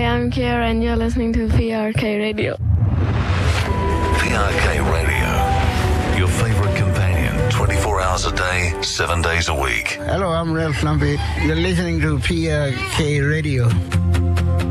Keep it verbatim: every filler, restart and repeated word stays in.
I'm Kiara and you're listening to P R K Radio. P R K Radio, your favorite companion, twenty-four hours a day, seven days a week. Hello, I'm Ralph Lumpy. You're listening to P R K Radio.